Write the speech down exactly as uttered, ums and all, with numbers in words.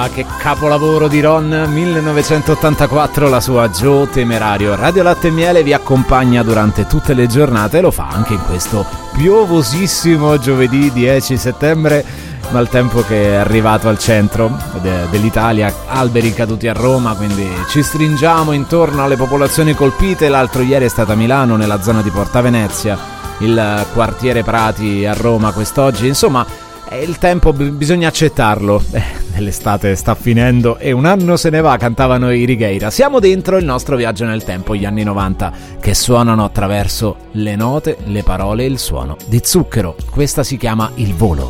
Ah, che capolavoro di Ron, millenovecentottantaquattro, la sua Joe Temerario. Radio Latte e Miele vi accompagna durante tutte le giornate e lo fa anche in questo piovosissimo giovedì dieci settembre, maltempo che è arrivato al centro de- dell'Italia, alberi caduti a Roma, quindi ci stringiamo intorno alle popolazioni colpite. L'altro ieri è stata Milano, nella zona di Porta Venezia, il quartiere Prati a Roma quest'oggi, insomma il tempo bisogna accettarlo, eh, l'estate sta finendo e un anno se ne va, cantavano i Righeira. Siamo dentro il nostro viaggio nel tempo, gli anni novanta, che suonano attraverso le note, le parole e il suono di Zucchero. Questa si chiama Il Volo.